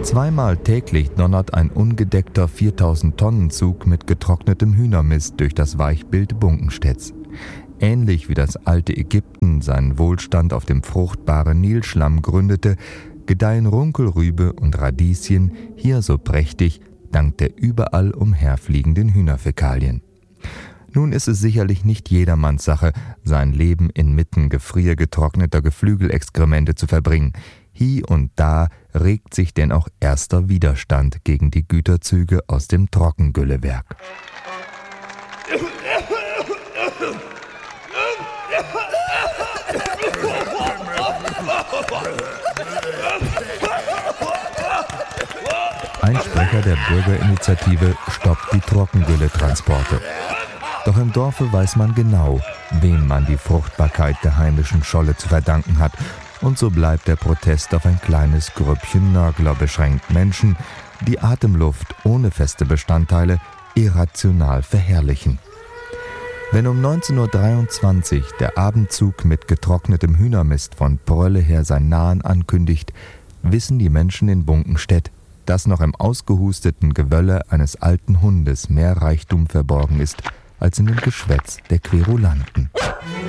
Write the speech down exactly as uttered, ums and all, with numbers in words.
Zweimal täglich donnert ein ungedeckter viertausend-Tonnen-Zug mit getrocknetem Hühnermist durch das Weichbild Bunkenstedts. Ähnlich wie das alte Ägypten seinen Wohlstand auf dem fruchtbaren Nilschlamm gründete, gedeihen Runkelrübe und Radieschen hier so prächtig dank der überall umherfliegenden Hühnerfäkalien. Nun ist es sicherlich nicht jedermanns Sache, sein Leben inmitten gefriergetrockneter Geflügelexkremente zu verbringen. Hie und da regt sich denn auch erster Widerstand gegen die Güterzüge aus dem Trockengüllewerk. Ein Sprecher der Bürgerinitiative stoppt die Trockengülletransporte. Doch im Dorfe weiß man genau, wem man die Fruchtbarkeit der heimischen Scholle zu verdanken hat. Und so bleibt der Protest auf ein kleines Grüppchen Nörgler beschränkt. Menschen, die Atemluft ohne feste Bestandteile irrational verherrlichen. Wenn um neunzehn Uhr dreiundzwanzig der Abendzug mit getrocknetem Hühnermist von Prölle her sein Nahen ankündigt, wissen die Menschen in Bunkenstedt, dass noch im ausgehusteten Gewölle eines alten Hundes mehr Reichtum verborgen ist als in dem Geschwätz der Querulanten.